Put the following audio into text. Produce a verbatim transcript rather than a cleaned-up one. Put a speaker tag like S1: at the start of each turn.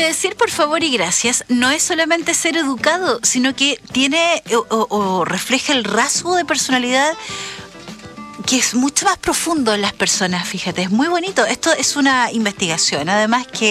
S1: decir por favor y gracias no es solamente ser educado, sino que tiene o, o, o refleja el rasgo de personalidad que es mucho más profundo en las personas, fíjate, es muy bonito. Esto es una investigación, además que